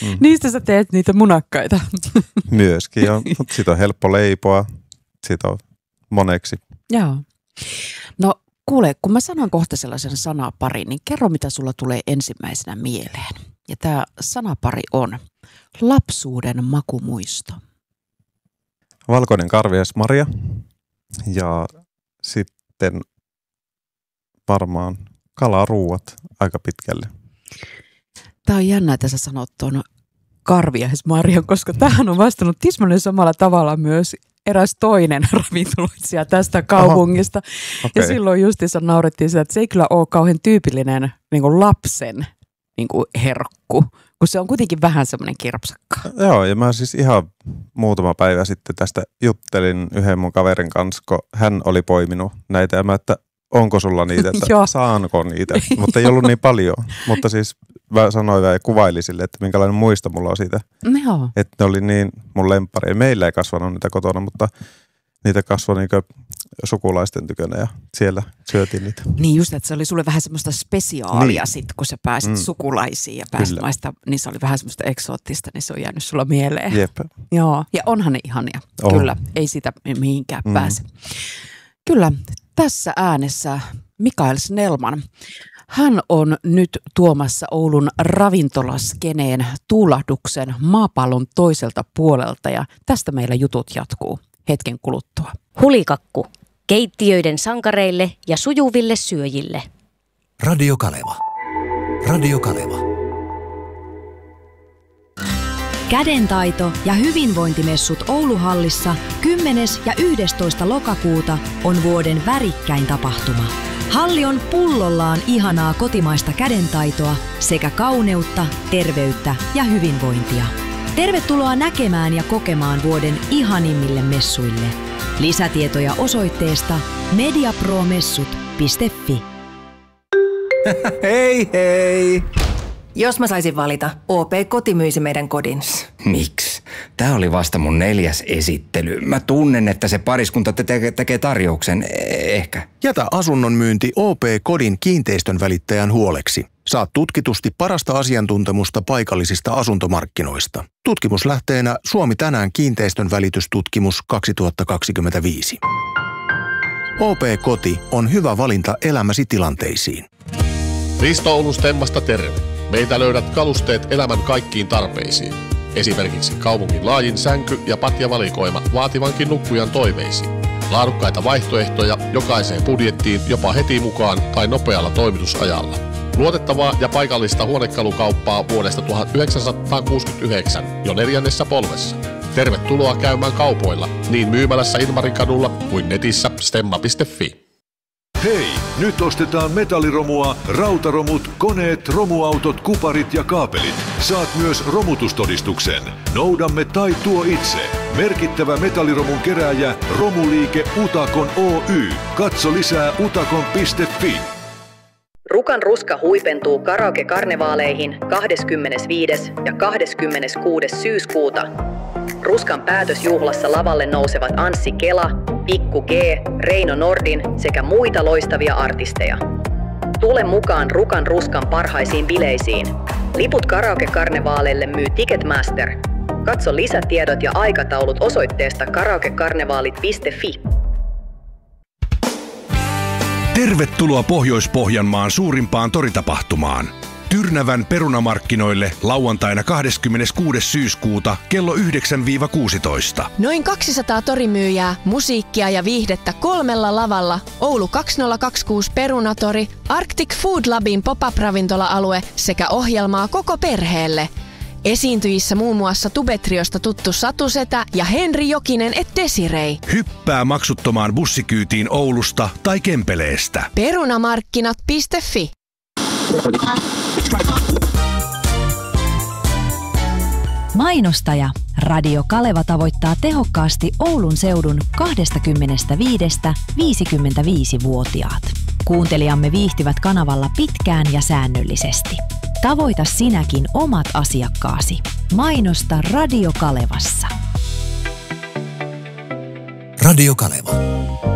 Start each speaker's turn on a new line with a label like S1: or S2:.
S1: Niistä sä teet niitä munakkaita.
S2: Myöskin, mutta sitä on helppo leipoa. Sitä on moneksi.
S1: Joo. No kuule, kun mä sanon kohta sellaisen sanaparin, niin kerro mitä sulla tulee ensimmäisenä mieleen. Ja tämä sanapari on lapsuuden makumuisto.
S2: Valkoinen karviaismarja ja sitten varmaan kalaruuat aika pitkälle.
S1: Tämä on jännä, että sä sanot tuon karviaismarjan, koska tähän on vastannut tismalleen samalla tavalla myös eräs toinen ravintoloitsija tästä kaupungista.
S2: Okay.
S1: Ja silloin justiinsa naurettiin sitä, että se ei kyllä ole kauhean tyypillinen niin kuin lapsen niin kuin herkku, kun se on kuitenkin vähän semmoinen kirpsakka.
S2: Joo, ja mä siis ihan muutama päivä sitten tästä juttelin yhden mun kaverin kanssa, kun hän oli poiminut näitä ja mä, että onko sulla niitä, että saanko niitä, mutta ei ollut niin paljon. Mutta siis mä sanoin ja kuvailin sille, että minkälainen muisto mulla on siitä, että ne oli niin mun lemppari. Meillä ei kasvanut niitä kotona, mutta niitä kasvoi niin sukulaisten tykönä ja siellä syötiin niitä.
S1: Niin just, että se oli sulle vähän semmoista spesiaalia sitten, kun sä pääsit sukulaisiin ja pääsit maista, niin se oli vähän semmoista eksoottista, niin se on jäänyt sulla mieleen.
S2: Jep.
S1: Joo, ja onhan ne ihania. Kyllä, ei sitä mihinkään pääse. Kyllä, tässä äänessä Mikael Snellman. Hän on nyt tuomassa Oulun ravintolaskeneen tuulahduksen maapallon toiselta puolelta ja tästä meillä jutut jatkuu hetken kuluttua.
S3: Hulikakku. Keittiöiden sankareille ja sujuville syöjille.
S4: Radio Kaleva. Radio Kaleva.
S5: Kädentaito ja hyvinvointimessut Ouluhallissa 10. ja 11. lokakuuta on vuoden värikkäin tapahtuma. Halli on pullollaan ihanaa kotimaista kädentaitoa sekä kauneutta, terveyttä ja hyvinvointia. Tervetuloa näkemään ja kokemaan vuoden ihanimmille messuille. Lisätietoja osoitteesta mediapromessut.fi.
S6: Hei hei! Jos mä saisin valita, OP-koti myisi meidän kodin.
S7: Miksi? Tää oli vasta mun 4. esittely. Mä tunnen, että se pariskunta tekee tarjouksen. Ehkä.
S4: Jätä asunnon myynti OP-kodin kiinteistön välittäjän huoleksi. Saat tutkitusti parasta asiantuntemusta paikallisista asuntomarkkinoista. Tutkimuslähteenä Suomi tänään kiinteistön välitystutkimus 2025. OP-koti on hyvä valinta elämäsi tilanteisiin.
S8: Risto Oulun Stemmasta terve. Meitä löydät kalusteet elämän kaikkiin tarpeisiin. Esimerkiksi kaupungin laajin sänky- ja patjavalikoima vaativankin nukkujan toiveisiin. Laadukkaita vaihtoehtoja jokaiseen budjettiin jopa heti mukaan tai nopealla toimitusajalla. Luotettavaa ja paikallista huonekalukauppaa vuodesta 1969 jo 4. polvessa. Tervetuloa käymään kaupoilla niin myymälässä Ilmarinkadulla kuin netissä stemma.fi.
S9: Hei, nyt ostetaan metalliromua, rautaromut, koneet, romuautot, kuparit ja kaapelit. Saat myös romutustodistuksen. Noudamme tai tuo itse. Merkittävä metalliromun kerääjä Romuliike Utakon Oy. Katso lisää utakon.fi.
S10: Rukan ruska huipentuu karaoke-karnevaaleihin 25. ja 26. syyskuuta. Ruskan päätösjuhlassa lavalle nousevat Anssi Kela, Pikku G, Reino Nordin sekä muita loistavia artisteja. Tule mukaan Rukan ruskan parhaisiin bileisiin. Liput karaoke-karnevaaleille myy Ticketmaster. Katso lisätiedot ja aikataulut osoitteesta karaokekarnevaalit.fi.
S11: Tervetuloa Pohjois-Pohjanmaan suurimpaan toritapahtumaan. Tyrnävän perunamarkkinoille lauantaina 26. syyskuuta kello 9-16.
S12: Noin 200 torimyyjää, musiikkia ja viihdettä 3 lavalla. Oulu 2026 Perunatori, Arctic Food Labin pop-up-ravintola-alue sekä ohjelmaa koko perheelle. Esiintyjissä muun muassa Tubetriosta tuttu Satu Setä ja Henri Jokinen et Desirei.
S11: Hyppää maksuttomaan bussikyytiin Oulusta tai Kempeleestä.
S12: Perunamarkkinat.fi.
S5: Mainostaja. Radio Kaleva tavoittaa tehokkaasti Oulun seudun 25-55-vuotiaat. Kuuntelijamme viihtyvät kanavalla pitkään ja säännöllisesti. Tavoita sinäkin omat asiakkaasi. Mainosta Radio Kalevassa.
S4: Radio Kaleva.